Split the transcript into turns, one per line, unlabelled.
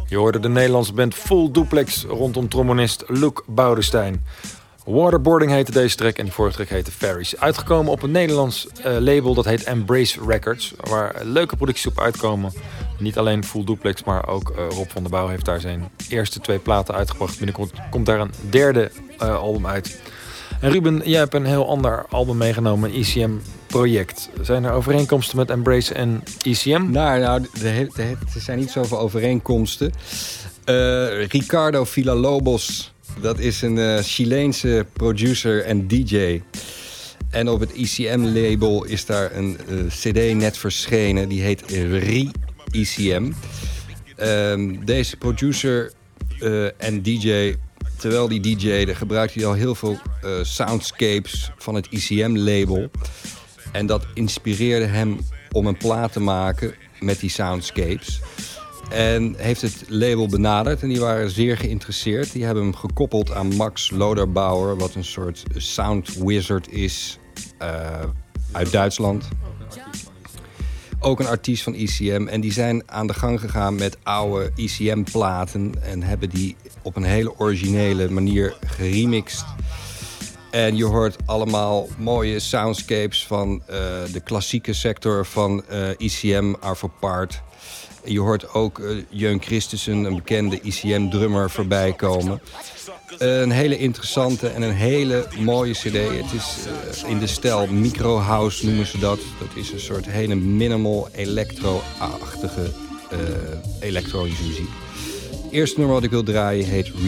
Je hoorde de Nederlandse band Full Duplex rondom trombonist Luc Boudestein. Waterboarding heette deze track en de vorige track heette Ferries. Uitgekomen op een Nederlands label dat heet Embrace Records, waar leuke producties op uitkomen. Niet alleen Full Duplex, maar ook Rob van der Bouw heeft daar zijn eerste 2 platen uitgebracht. Binnenkort komt daar een derde album uit. En Ruben, jij hebt een heel ander album meegenomen, een ECM-project. Zijn er overeenkomsten met Embrace en ECM?
Nou, er zijn niet zoveel overeenkomsten. Ricardo Villalobos, dat is een Chileense producer en DJ. En op het ECM-label is daar een cd net verschenen, die heet Re-ECM. Deze producer en DJ, terwijl die DJ'de, gebruikte hij al heel veel soundscapes van het ECM-label. En dat inspireerde hem om een plaat te maken met die soundscapes. En heeft het label benaderd en die waren zeer geïnteresseerd. Die hebben hem gekoppeld aan Max Loderbauer, wat een soort sound wizard is uit Duitsland. Ook een artiest van ECM. En die zijn aan de gang gegaan met oude ECM-platen en hebben die op een hele originele manier geremixed. En je hoort allemaal mooie soundscapes van de klassieke sector van ECM, Arvo Pärt. Je hoort ook Jeun Christensen, een bekende ECM-drummer, voorbij komen. Een hele interessante en een hele mooie cd. Het is in de stijl microhouse noemen ze dat. Dat is een soort hele minimal electro-achtige elektronische muziek. Het eerste nummer wat ik wil draaien heet